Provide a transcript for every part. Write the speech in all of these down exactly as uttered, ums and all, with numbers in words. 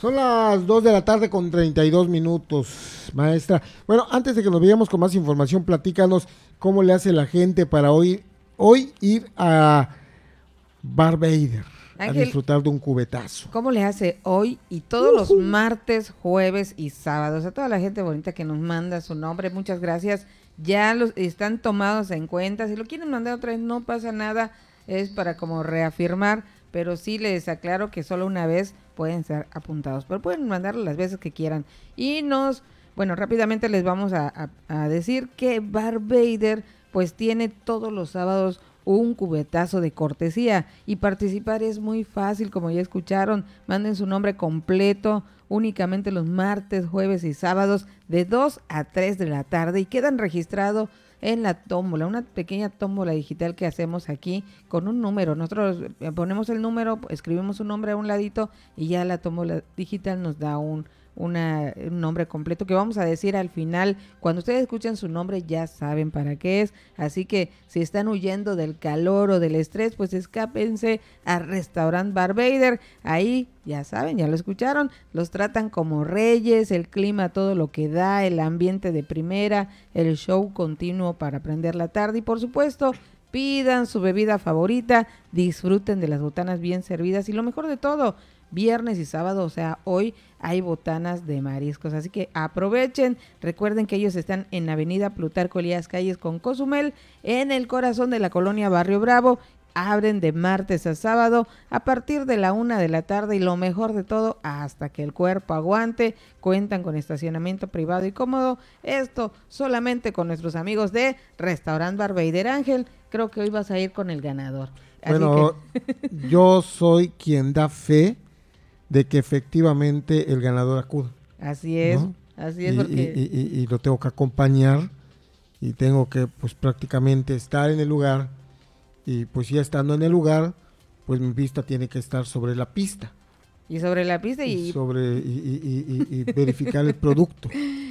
Son las dos de la tarde con treinta y dos minutos, maestra. Bueno, antes de que nos veamos con más información, platícanos cómo le hace la gente para hoy, hoy ir a Bar Vader, Ángel, a disfrutar de un cubetazo. ¿Cómo le hace hoy y todos uh-huh. los martes, jueves y sábados? A toda la gente bonita que nos manda su nombre, muchas gracias. Ya los están tomados en cuenta. Si lo quieren mandar otra vez, no pasa nada. Es para como reafirmar, pero sí les aclaro que solo una vez pueden ser apuntados, pero pueden mandarlo las veces que quieran. Y nos, bueno, rápidamente les vamos a, a, a decir que Bar Vader pues tiene todos los sábados un cubetazo de cortesía y participar es muy fácil, como ya escucharon. Manden su nombre completo únicamente los martes, jueves y sábados de dos a tres de la tarde y quedan registrados en la tómbola, una pequeña tómbola digital que hacemos aquí con un número. Nosotros ponemos el número, escribimos un nombre a un ladito y ya la tómbola digital nos da un, una, un nombre completo que vamos a decir al final. Cuando ustedes escuchan su nombre ya saben para qué es, así que si están huyendo del calor o del estrés, pues escápense a Restaurant Bar Vader. Ahí ya saben, ya lo escucharon, los tratan como reyes, el clima todo lo que da, el ambiente de primera, el show continuo para prender la tarde y por supuesto pidan su bebida favorita, disfruten de las botanas bien servidas y lo mejor de todo, viernes y sábado, o sea, hoy hay botanas de mariscos, así que aprovechen. Recuerden que ellos están en Avenida Plutarco Elías Calles con Cozumel, en el corazón de la colonia Barrio Bravo. Abren de martes a sábado a partir de la una de la tarde y lo mejor de todo, hasta que el cuerpo aguante. Cuentan con estacionamiento privado y cómodo. Esto solamente con nuestros amigos de Restaurant Bar Vader. Ángel, creo que hoy vas a ir con el ganador. Así bueno, que... yo soy quien da fe de que efectivamente el ganador acuda. Así es, ¿no? Así es. Y, porque... y, y, y lo tengo que acompañar y tengo que pues prácticamente estar en el lugar. Y pues ya estando en el lugar, pues mi vista tiene que estar sobre la pista. Y sobre la pista y... y sobre y, y, y, y verificar el producto.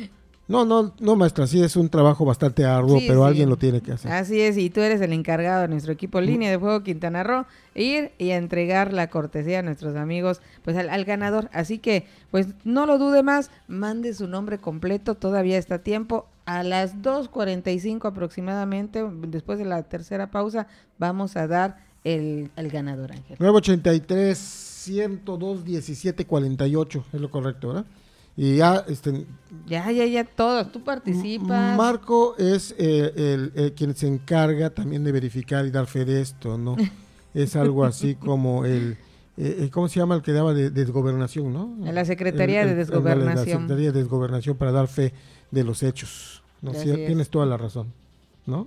No, no, no, maestra, sí es un trabajo bastante arduo, sí, pero sí. Alguien lo tiene que hacer. Así es, y tú eres el encargado de nuestro equipo Línea de Fuego Quintana Roo, ir y entregar la cortesía a nuestros amigos, pues al, al ganador. Así que, pues no lo dude más, mande su nombre completo, todavía está a tiempo. A las dos cuarenta y cinco aproximadamente, después de la tercera pausa, vamos a dar el, el ganador, Ángel. nueve ochenta y tres, ciento dos, diecisiete cuarenta y ocho, es lo correcto, ¿verdad? Y ya, este... Ya, ya, ya, todos, tú participas. Marco es eh, el, el quien se encarga también de verificar y dar fe de esto, ¿no? Es algo así como el... Eh, ¿Cómo se llama el que daba de, de desgobernación, no? En la Secretaría el, el, de Desgobernación. La Secretaría de Desgobernación para dar fe de los hechos, ¿no? Sí, tienes toda la razón, ¿no?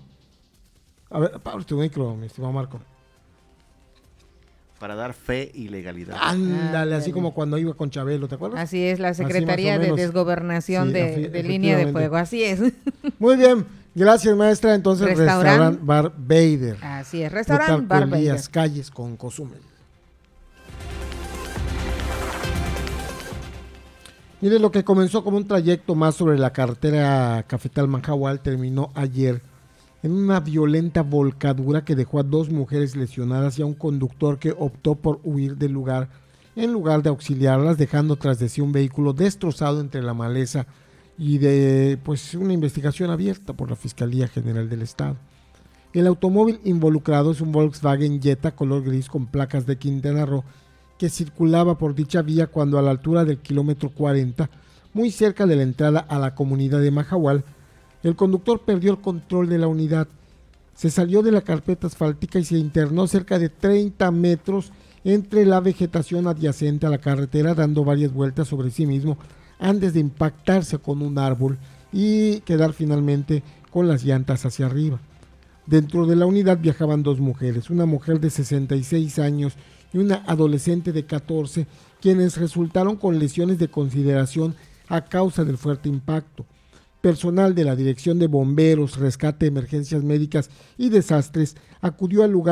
A ver, Pablo, tu micro, mi estimado Marco. Para dar fe y legalidad. Ándale, ah, así como cuando iba con Chabelo, ¿te acuerdas? Así es, la Secretaría de Desgobernación sí, de, de Línea de Fuego, así es. Muy bien, gracias maestra. Entonces, Restaurant, Restaurant Bar Vader. Así es, Restaurant Bar Vader. Calles con Cozumel. Mire, lo que comenzó como un trayecto más sobre la carretera Cafetal Manjahual terminó ayer en una violenta volcadura que dejó a dos mujeres lesionadas y a un conductor que optó por huir del lugar en lugar de auxiliarlas, dejando tras de sí un vehículo destrozado entre la maleza y de pues una investigación abierta por la Fiscalía General del Estado. El automóvil involucrado es un Volkswagen Jetta color gris con placas de Quintana Roo que circulaba por dicha vía cuando a la altura del kilómetro cuarenta, muy cerca de la entrada a la comunidad de Majahual, el conductor perdió el control de la unidad, se salió de la carpeta asfáltica y se internó cerca de treinta metros entre la vegetación adyacente a la carretera, dando varias vueltas sobre sí mismo antes de impactarse con un árbol y quedar finalmente con las llantas hacia arriba. Dentro de la unidad viajaban dos mujeres, una mujer de sesenta y seis años y una adolescente de catorce, quienes resultaron con lesiones de consideración a causa del fuerte impacto. Personal de la Dirección de Bomberos, Rescate, Emergencias Médicas y Desastres acudió al lugar